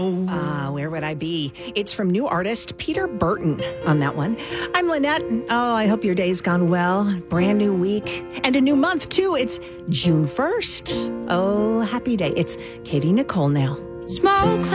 Where would I be? It's from new artist Peter Burton on that one. I'm Lynette. Oh, I hope your day's gone well. Brand new week and a new month, too. It's June 1st. Oh, happy day. It's Katie Nicole now. Smoke